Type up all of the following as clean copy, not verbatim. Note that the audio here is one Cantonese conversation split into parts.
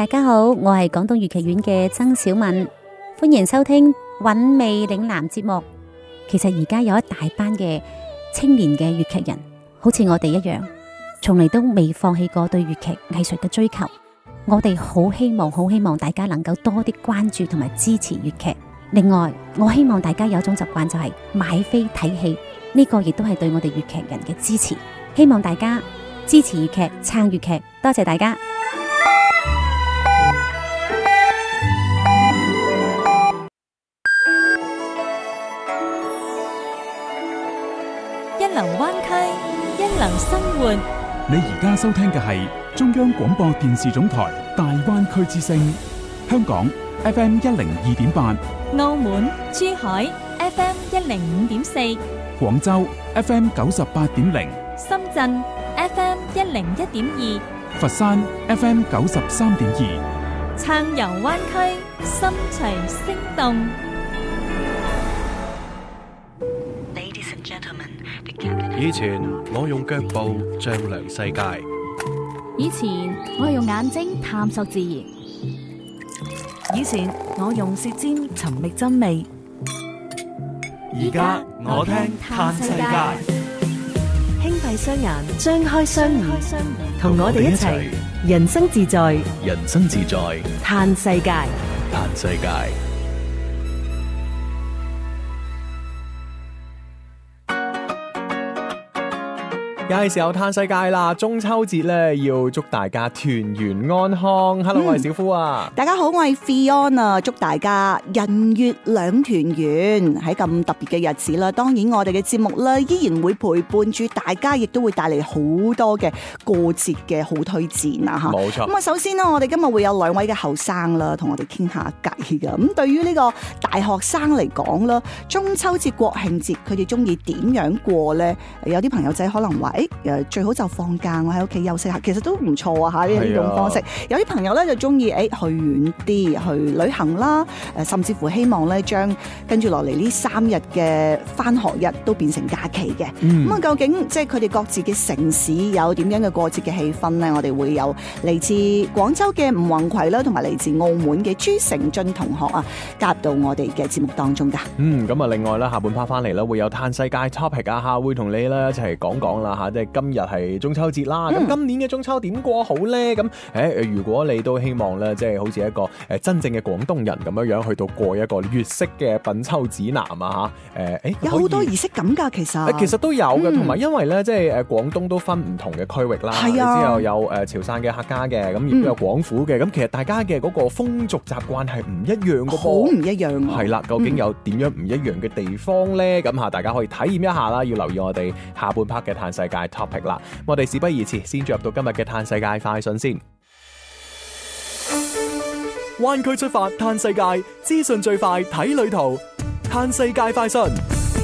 大家好，我係廣東粵劇院嘅曾小敏，歡迎收聽韻味嶺南節目。其實而家有一大班嘅青年嘅粵劇人，好似我哋一樣，從嚟都未放棄過對粵劇藝術嘅追求。我哋好希望大家能夠多啲關注同埋支持粵劇。另外，我希望大家有一種習慣，就係買飛睇戲，呢個亦都係對我哋粵劇人嘅支持。希望大家支持粵劇，撐粵劇，多謝大家。 一流灣區，一流生活。 你而家收聽嘅係中央廣播電視總台大灣區之聲，香港 FM 102.8， 澳門、珠海 FM 105.4， 廣州 FM 98.0， 深圳 FM 101.2，佛山 FM 93.2。 撐遊灣區，心隨聲動。 以前我用腳步丈量世界， 以前我用眼睛探索自然， 以前我用舌尖尋覓真味， 而家我聽嘆世界。 輕閉雙眼，張開雙耳，同我哋一齊人生自在， 人生自在， 嘆世界， 嘆世界。 又係時候嘆世界啦！中秋節咧要祝大家團圓安康。Hello，我係小夫啊！ 大家好，我係 Fiona， 祝大家人月兩團圓。喺咁特別嘅日子啦，當然我哋嘅節目咧依然會陪伴住大家，亦都會帶嚟好多嘅過節嘅好推薦啊！吓， 冇錯。 咁啊，首先呢，我哋今日會有兩位嘅後生啦，同我哋傾下偈噶。咁對於呢個大學生嚟講啦，中秋節、國慶節，佢哋中意點樣過咧？有啲朋友仔可能話，最好就放假，我喺屋企休息下，其實都唔錯啊！吓，呢種方式，有啲朋友咧就中意去遠啲去旅行啦，甚至乎希望咧將跟住落嚟呢3日嘅返學日都變成假期嘅。咁啊，究竟即係佢哋各自嘅城市有點樣嘅過節嘅氣氛咧？我哋會有嚟自廣州嘅吳宏葵啦，同埋嚟自澳門嘅朱成俊同學啊，加入到我哋嘅節目當中噶。 咁啊，另外啦，下半 part 翻嚟啦，會有嘆世界 topic 啊，會同你咧一齊講講啦吓，即係今日係中秋節啦。咁今年嘅中秋點過好咧？咁如果你都希望咧，即係好似一個真正嘅廣東人咁樣樣去到過一個粵式嘅品秋指南啊吓， 有好多儀式感噶，其實都有嘅，同埋因為咧，即係廣東都分唔同嘅區域啦，之後有潮汕嘅客家嘅，咁亦都有廣府嘅，咁其實大家嘅嗰個風俗習慣係唔一樣嘅噃， 好唔一樣啊！ 係啦，究竟有點樣唔一樣嘅地方咧？咁大家可以體驗一下啦，要留意我哋下半 part 嘅嘆世界 topic 啦。我哋事不宜遲，先進入到今日嘅嘆世界快訊先。灣區出發嘆世界，資訊最快睇旅途，嘆世界快訊。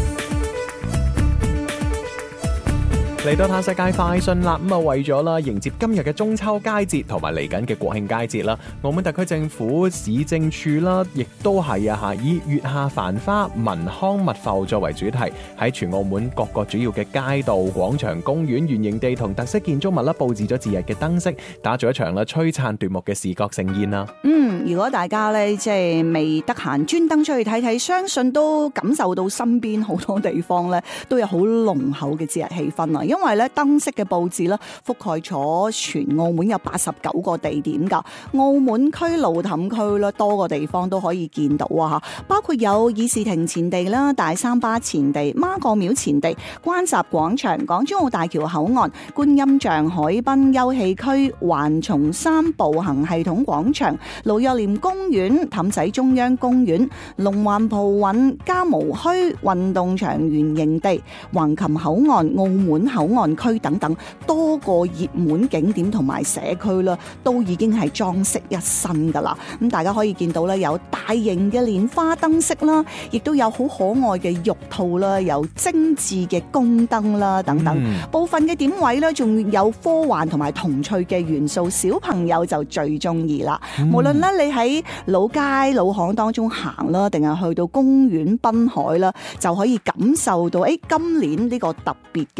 嚟到嘆世界快訊啦，咁為咗啦迎接今日嘅中秋佳節同埋嚟緊嘅國慶佳節啦，澳門特區政府市政處啦，亦都係以月下繁花、文康密埠作為主題，喺全澳門各個主要嘅街道、廣場、公園、圓形地同特色建築物啦，佈置咗節日嘅燈飾，打造一場啦璀璨奪目嘅視覺盛宴啦。 如果大家咧即係未得閒專登出去睇睇，相信都感受到身邊好多地方咧都有好濃厚嘅節日氣氛啊！因為咧燈飾嘅佈置咧覆蓋咗全澳門有89個地點噶，澳門區、路氹區啦多個地方都可以見到啊！包括有議事亭前地啦、大三巴前地、媽閣廟前地、關閘廣場、港珠澳大橋口岸、觀音像海濱休憩區、環松山步行系統廣場、盧若廉公園、氹仔中央公園、龍環葡韻嘉模墟運動場圓形地、橫琴口岸、澳門口岸區等等多個熱門景點同埋社區啦，都已經係裝飾一新噶啦。咁大家可以見到咧，有大型嘅蓮花燈飾啦，亦都有好可愛嘅玉兔啦，有精緻嘅宮燈啦等等。部分嘅點位咧，仲有科幻同埋童趣嘅元素，小朋友就最中意啦。無論咧你喺老街老巷當中行啦，定係去到公園濱海啦，就可以感受到今年呢個特別嘅中秋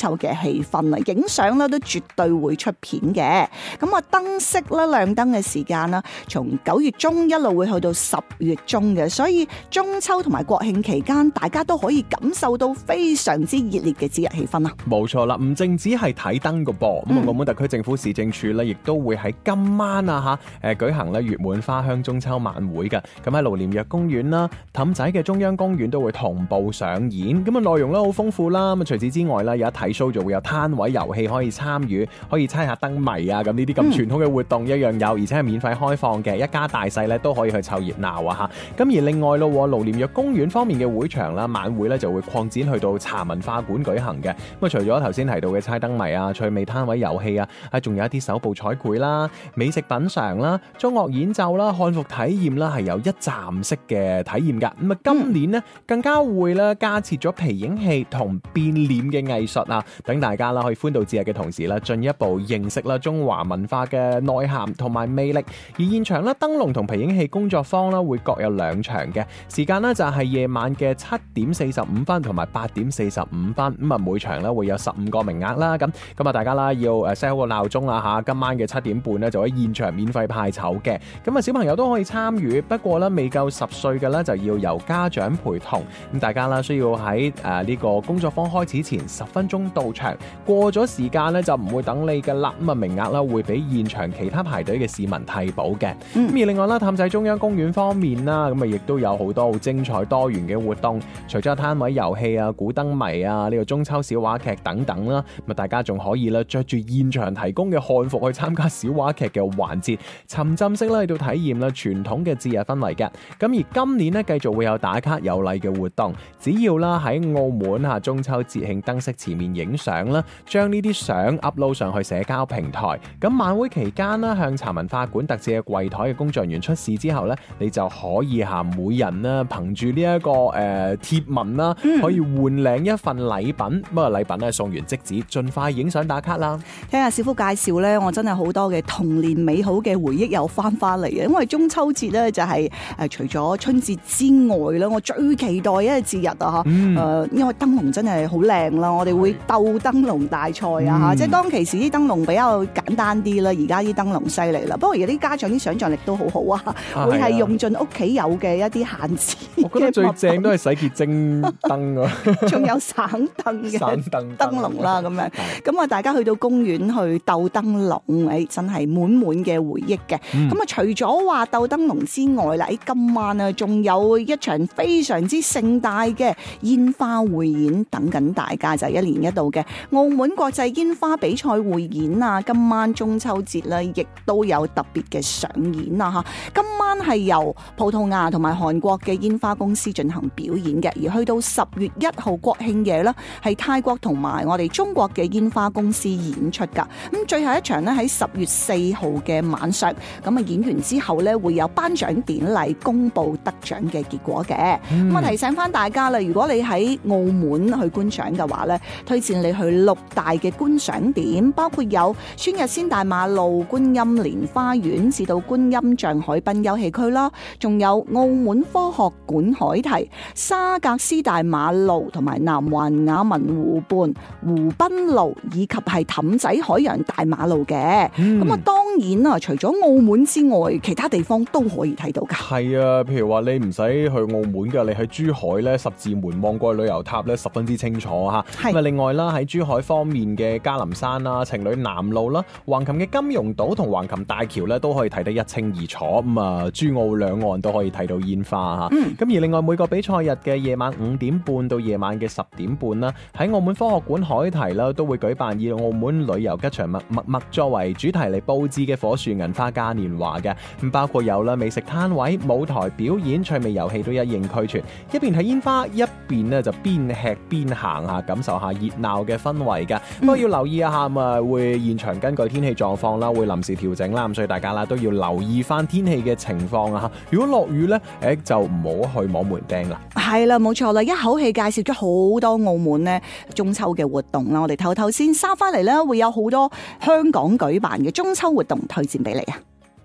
秋嘅氣氛啊！影相咧都絕對會出片嘅。咁啊，燈飾啦、亮燈嘅時間啦，從9月中一路會去到10月中嘅，所以中秋同埋國慶期間，大家都可以感受到非常之熱烈嘅節日氣氛啊！ 冇錯啦，唔淨止係睇燈㗎噃，咁澳門特區政府市政署咧，亦都會喺今晚啊舉行咧月滿花香中秋晚會嘅。咁喺盧廉若公園啦、氹仔嘅中央公園都會同步上演。咁啊，內容咧好豐富啦。咁啊，除此之外咧，有一睇 show 就會有攤位遊戲可以參與，可以猜下燈謎啊，咁呢啲咁傳統嘅活動一樣有，而且係免費開放嘅，一家大細咧都可以去湊熱鬧啊嚇。咁而另外咯，盧廉若公園方面嘅會場啦，晚會咧就會擴展去到茶文化館舉行嘅。咁啊，除咗頭先提到嘅猜燈謎啊、趣味攤位遊戲啊，仲有一啲手部彩繪啦、美食品嚐啦、中樂演奏啦、漢服體驗啦，係有一站式嘅體驗㗎。咁啊，今年呢更加會咧加設咗皮影戲同變臉嘅藝術啊，等大家啦可以歡度節日嘅同時啦，進一步認識啦中華文化嘅內涵同埋魅力。而現場咧燈籠同皮影戲工作坊啦會各有2場嘅時間呢，就係夜晚嘅7點45分同埋8點45分。咁啊，每場咧會有15個名額啦。咁啊，大家啦要set 好個鬧鐘啦嚇，今晚嘅7點半咧就喺現場免費派籌嘅。咁啊，小朋友都可以參與，不過咧未夠10歲嘅咧就要由家長陪同。咁大家啦需要喺呢個工作坊開始前10分鐘到場，過咗時間咧就唔會等你嘅啦。咁啊，名額啦會俾現場其他排隊嘅市民替補嘅。咁而另外啦，氹仔中央公園方面啦，咁啊亦都有好多好精彩多元嘅活動，除咗攤位遊戲啊、估燈謎啊、呢個中秋小話劇等等啦，咁啊大家仲可以啦着住現場提供嘅漢服去參加小話劇嘅環節，沉浸式啦去到體驗啦傳統嘅節日氛圍嘅。咁而今年呢，繼續會有打卡有禮嘅活動，只要啦喺澳門中秋節慶燈飾前面影相啦，將呢啲相 upload 上去社交平台。咁晚會期間啦，向茶文化館特製嘅櫃台嘅工作人員出示之後呢，你就可以每人啦憑住呢一個貼文啦，可以換領一份禮品。咁啊禮品咧送完即止，盡快影相打卡啦。 聽下小夫介紹咧，我真係好多嘅童年美好嘅回憶又翻嚟嘅。因為中秋節咧就係除咗春節之外咧，我最期待一個節日啊因為燈籠真係好靚啦，我哋會鬥燈籠大賽啊即係當其時啲燈籠比較簡單啲啦，而家啲燈籠犀利啦。不過而家啲家長啲想像力都好好會係用盡屋企有嘅一啲限制。 我覺得最正都係洗潔精燈啊， 仲有省燈嘅燈籠啦咁樣。咁啊，大家去到公園去鬥燈籠，真係滿滿嘅回憶嘅。咁啊，除咗話鬥燈籠之外啦，今晚啊仲有一場非常之盛大嘅煙花匯演等緊大家，就係1年1度嘅澳門國際煙花比賽匯演啊！今晚中秋節咧，亦都有特別嘅上演啊！今晚係由葡萄牙同埋韓國嘅煙花公司進行表演嘅，而去到10月1號國慶夜啦，係泰國同埋我哋中國嘅煙花公司演出噶。咁最後一場咧喺10月4號嘅晚上，咁啊演完之後咧會有頒獎典禮公布得獎嘅結果嘅。咁啊提醒翻大家啦，如果你喺澳門去觀賞嘅話咧，推薦你去6大嘅觀賞點，包括有孫逸仙大馬路、觀音蓮花園至到觀音像海濱休憩區啦，仲有澳門科學館海堤、沙格斯大馬路同埋南環雅文湖畔、湖濱路以及係氹仔海洋大馬路嘅。咁啊當然啊，除咗澳門之外，其他地方都可以睇到噶。 係啊，譬如話你唔使去澳門噶，你喺珠海咧十字門望過去旅遊塔咧十分之清楚吓。咁啊另外啦，喺珠海方面嘅嘉林山啦、情侶南路啦、橫琴嘅金融島同橫琴大橋咧都可以睇得一清二楚。咁啊珠澳兩岸都可以睇到煙花吓。咁而另外每個比賽日嘅夜晚5點半到夜晚嘅10點半啦，喺澳門科學館海堤啦都會舉辦以澳門旅遊吉祥物麥麥作為主題嚟佈置嘅火樹銀花嘉年華嘅。咁包括有啦美食攤位、舞台表演、趣味遊戲都一應俱全，一邊睇煙花一邊咧就邊吃邊行下，感受下熱鬧嘅氛圍嘅。不過要留意一下會現場根據天氣狀況啦，會臨時調整啦，咁所以大家啦都要留意翻天氣嘅情況啊。如果落雨咧，就唔好去摸門釘啦。係啦，冇錯啦，一口氣介紹咗好多澳門咧中秋嘅活動啦，我哋頭先沙翻嚟咧，會有好多香港舉辦嘅中秋活動推薦俾你啊！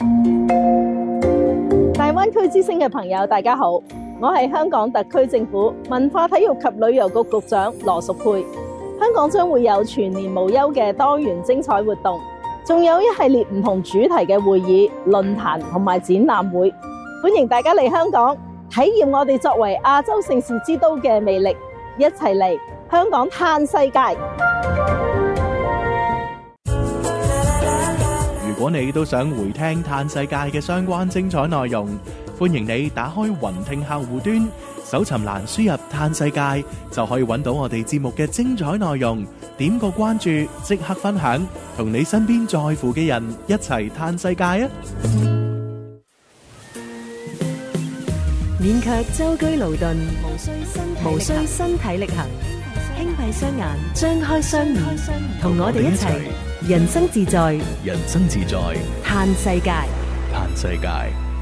大灣區之星嘅朋友，大家好，我係香港特區政府文化體育及旅遊局局長羅淑佩。 香港將會有全年無休嘅多元精彩活動，仲有一系列唔同主題嘅會議、論壇同埋展覽會，歡迎大家嚟香港體驗我哋作為亞洲盛事之都嘅魅力，一齊嚟香港嘆世界。 如果你都想回聽嘆世界嘅相關精彩內容，歡迎你打開雲聽客戶端，搜尋欄輸入嘆世界，就可以揾到我哋節目嘅精彩內容。點個關注，即刻分享，同你身邊在乎嘅人一齊嘆世界啊！ 勉強舟車勞頓，無需身體力行，輕閉雙眼，張開雙耳，同我哋一齊人生自在， 人生自在， 嘆世界， 嘆世界。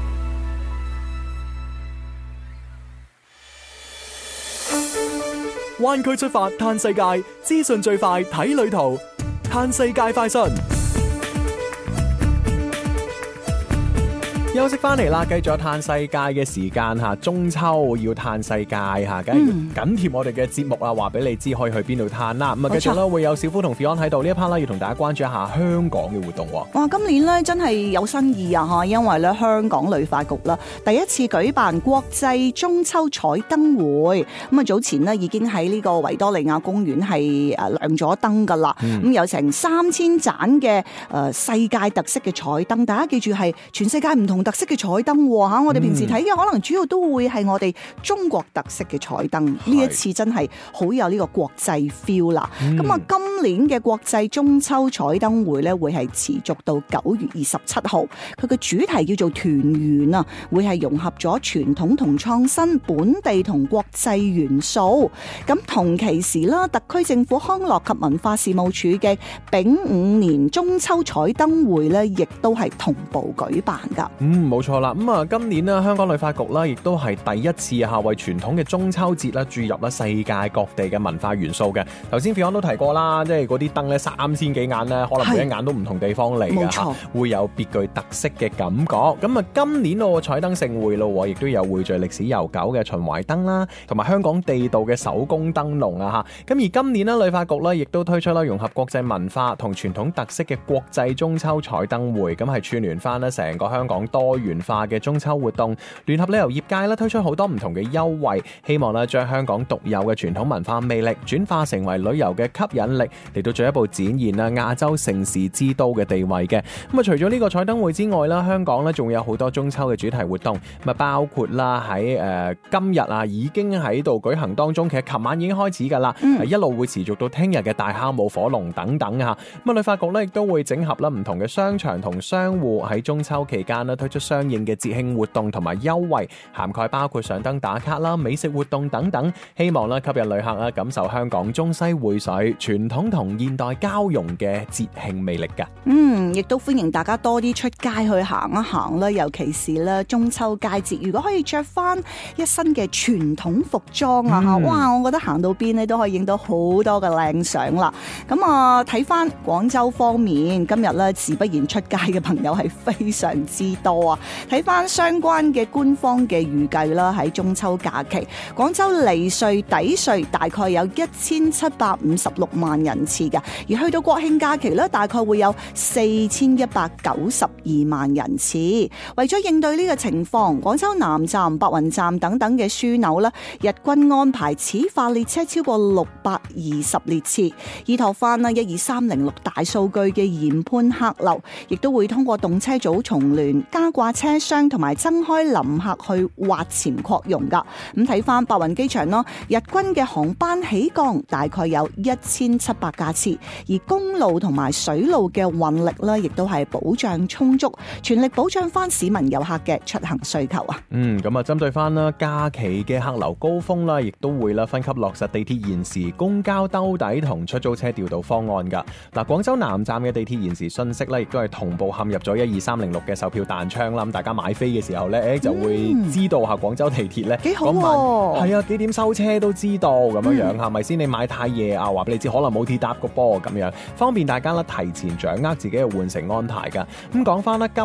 灣區出發嘆世界，資訊最快睇旅途，嘆世界快訊。休息翻嚟啦，繼續嘆世界嘅時間吓，中秋要嘆世界吓，梗係緊貼我哋嘅節目啦，話俾你知可以去邊度嘆啦。咁啊，繼續啦，會有小夫同 Fion 喺度呢一 part 啦，要同大家關注一下香港嘅活動。 哇，今年咧真係有新意啊吓，因為咧香港旅發局啦第一次舉辦國際中秋彩燈會。咁啊，早前呢已經喺呢個維多利亞公園係亮咗燈噶啦。咁有成3000盞嘅世界特色嘅彩燈，大家記住係全世界唔同特色嘅彩燈吓，我哋平時睇嘅可能主要都會係我哋中國特色嘅彩燈，呢一次真係好有呢個國際 feel 啦。咁啊，今年嘅國際中秋彩燈會咧會係持續到9月27號，佢嘅主題叫做團圓啊，會係融合咗傳統同創新、本地同國際元素。咁同期時啦，特區政府康樂及文化事務署嘅丙午年中秋彩燈會咧，亦都係同步舉辦噶。 冇錯啦，咁啊，今年呢香港旅發局啦，亦都係第一次嚇為傳統嘅中秋節啦注入咗世界各地嘅文化元素嘅。頭先 Fion 都提過啦，即係嗰啲燈咧3000幾眼咧，可能每一眼都唔同地方嚟嘅嚇，會有別具特色嘅感覺。咁啊，今年個彩燈盛會咯，亦都有匯聚歷史悠久嘅秦淮燈啦，同埋香港地道嘅手工燈籠啊嚇。咁而今年呢旅發局咧，亦都推出啦融合國際文化同傳統特色嘅國際中秋彩燈會，咁係串聯翻咧成個香港多元化嘅中秋活動，聯合旅遊業界咧推出好多唔同嘅優惠，希望咧將香港獨有嘅傳統文化魅力轉化成為旅遊嘅吸引力，嚟到進一步展現啦亞洲盛事之都嘅地位嘅。咁啊，除咗呢個彩燈會之外啦，香港咧仲有好多中秋嘅主題活動，咁啊包括啦喺今日啊已經喺度舉行當中，其實琴晚已經開始噶啦，一路會持續到聽日嘅大坑舞火龍等等吓。咁啊，旅發局咧亦都會整合啦唔同嘅商場同商戶喺中秋期間咧推出相應嘅節慶活動同埋優惠，涵蓋包括上燈打卡啦、美食活動等等，希望咧吸引旅客啦感受香港中西匯水、傳統同現代交融嘅節慶魅力噶。 亦都歡迎大家多啲出街去行一行啦，尤其是咧中秋佳節，如果可以着翻一身嘅傳統服裝啊，哇！我覺得行到邊咧都可以影到好多嘅靚相啦。咁啊，睇翻廣州方面，今日咧自不然出街嘅朋友係非常之多啊。睇翻相關嘅官方嘅預計啦，喺中秋假期，廣州離穗抵穗大概有1756萬人次嘅，而去到國慶假期咧，大概會有4192萬人次。為咗應對呢個情況，廣州南站、白雲站等等嘅樞紐咧，日均安排始發列車超過620列次，依託翻啦12306大數據嘅研判客流，亦都會通過動車組重聯、加掛車廂同埋增開臨客去挖潛擴容噶。咁睇翻白雲機場咯，日均嘅航班起降大概有1700架次，而公路同埋水路嘅運力咧，亦都係保障充足，全力保障翻市民遊客嘅出行需求啊。 咁啊，針對翻啦假期嘅客流高峰啦，亦都會啦分級落實地鐵延時、公交兜底同出租車調度方案噶。嗱，廣州南站嘅地鐵延時信息咧，亦都係同步陷入咗12306嘅售票彈窗啦。咁大家買飛嘅時候咧，就會知道下廣州地鐵咧幾好喎， 係啊，幾點收車都知道咁樣樣，係咪先？你買太夜啊，話俾你知可能冇鐵搭個波咁樣，方便大家啦提前掌握自己嘅換乘安排噶。咁講翻啦。